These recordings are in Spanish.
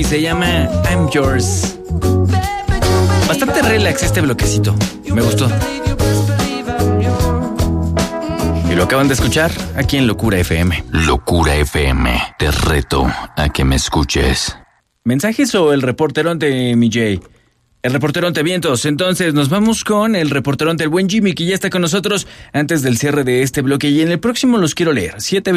y se llama I'm Yours. Bastante relax este bloquecito. Me gustó. Y lo acaban de escuchar aquí en Locura FM. Locura FM, te reto a que me escuches. ¿Mensajes o el reporterón de mi Jay? El reporterón de vientos. Entonces nos vamos con el reporterón del buen Jimmy, que ya está con nosotros antes del cierre de este bloque. Y en el próximo los quiero leer.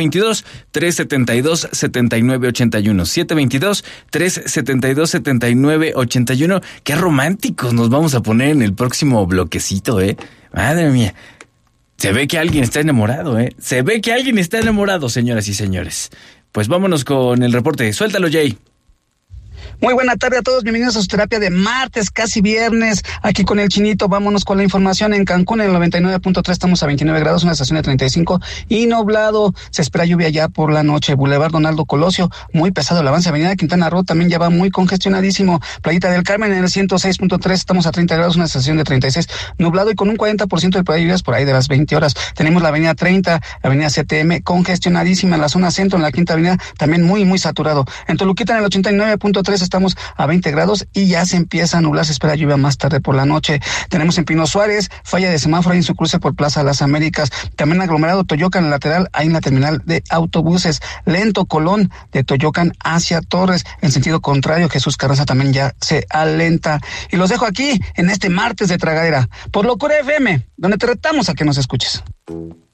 722-372-7981. 722-372-7981. Qué románticos nos vamos a poner en el próximo bloquecito, Madre mía. Se ve que alguien está enamorado, Se ve que alguien está enamorado, señoras y señores. Pues vámonos con el reporte. Suéltalo, Jay. Muy buena tarde a todos, bienvenidos a su terapia de martes, casi viernes, aquí con el Chinito. Vámonos con la información. En Cancún, en el 99.3, estamos a 29 grados, una estación de 35 y nublado. Se espera lluvia ya por la noche. Boulevard Donaldo Colosio, muy pesado el avance. Avenida Quintana Roo también ya va muy congestionadísimo. Playita del Carmen, en el 106.3, estamos a 30 grados, una estación de 36, nublado y con un 40% de probabilidades por ahí de las 20 horas. Tenemos la avenida 30, avenida CTM, congestionadísima. En la zona centro, en la Quinta Avenida, también muy, muy saturado. En Toluquita, en el 89.3, estamos a 20 grados y ya se empieza a nublar, se espera lluvia más tarde por la noche. Tenemos en Pino Suárez, falla de semáforo en su cruce por Plaza Las Américas. También aglomerado Toyocan, en el lateral, ahí en la terminal de autobuses. Lento Colón de Toyocan hacia Torres, en sentido contrario, Jesús Carranza también ya se alenta. Y los dejo aquí en este martes de tragadera, por Locura FM, donde te retamos a que nos escuches.